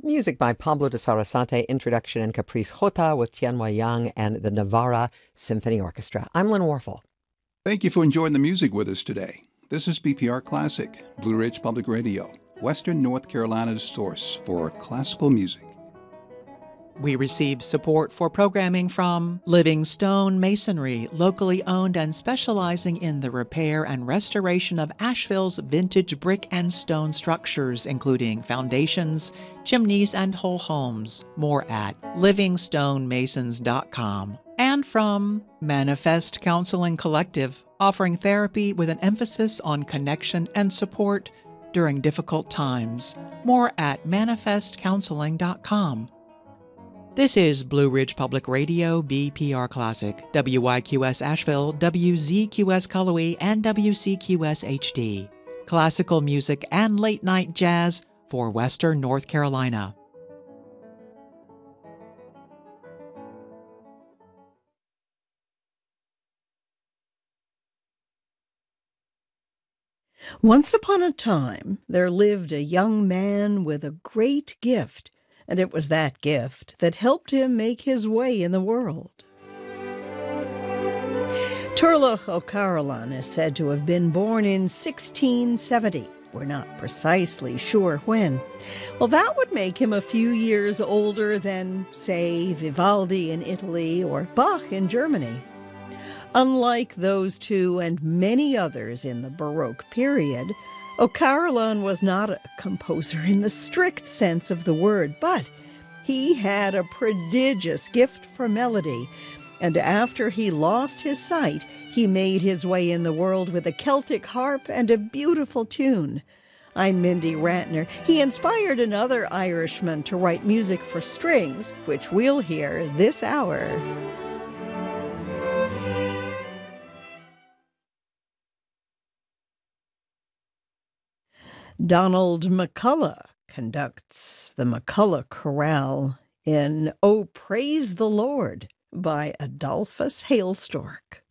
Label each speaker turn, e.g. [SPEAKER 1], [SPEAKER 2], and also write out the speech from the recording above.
[SPEAKER 1] Music by Pablo de Sarasate, introduction and Caprice Jota with Tianhua Yang and the Navarra Symphony Orchestra. I'm Lynn Warfel.
[SPEAKER 2] Thank you for enjoying the music with us today. This is BPR Classic, Blue Ridge Public Radio, Western North Carolina's source for classical music.
[SPEAKER 3] We receive support for programming from Living Stone Masonry, locally owned and specializing in the repair and restoration of Asheville's vintage brick and stone structures, including foundations, chimneys, and whole homes. More at livingstonemasons.com. And from Manifest Counseling Collective, offering therapy with an emphasis on connection and support during difficult times. More at manifestcounseling.com. This is Blue Ridge Public Radio, BPR Classic, WYQS Asheville, WZQS Cullowhee, and WCQS HD. Classical music and late-night jazz for Western North Carolina.
[SPEAKER 4] Once upon a time, there lived a young man with a great gift, and it was that gift that helped him make his way in the world. Turlough O'Carolan is said to have been born in 1670. We're not precisely sure when. Well, that would make him a few years older than, say, Vivaldi in Italy or Bach in Germany. Unlike those two and many others in the Baroque period, O'Carolan was not a composer in the strict sense of the word, but he had a prodigious gift for melody, and after he lost his sight, he made his way in the world with a Celtic harp and a beautiful tune. I'm Mindy Ratner. He inspired another Irishman to write music for strings, which we'll hear this hour. Donald McCullough conducts the McCullough Chorale in "Oh, Praise the Lord" by Adolphus Hailstork.